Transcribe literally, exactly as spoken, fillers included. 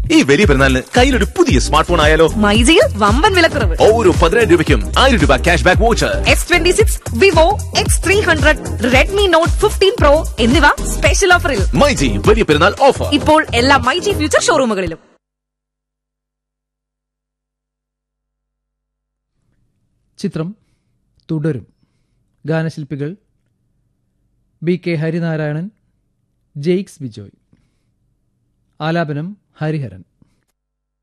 ഈ വലിയ പെരുന്നാളിന് കയ്യിലൊരു പുതിയ സ്മാർട്ട് ഫോൺ ആയാലോ? മൈജിയിൽ വമ്പൻ വിലക്കുറവ്. ഓരോ പതിനായിരം രൂപയ്ക്കും ആയിരം രൂപ cash back voucher. X twenty six, Vivo X three hundred, Redmi not fifteen pro എന്നിവ സ്പെഷ്യൽ ഓഫറിൽ. മൈജി വലിയ പെരുന്നാൾ ഓഫർ ഇപ്പോൾ എല്ലാ മൈജി ഫ്യൂച്ചർ ഷോറൂമുകളിലും. ചിത്രം തുടരും. ഗാനശില്പികൾ ബി കെ ഹരിനാരായണൻ, ജെയ്ക്സ് ബിജോയ്. ആലാപനം ഹരിഹരൻ.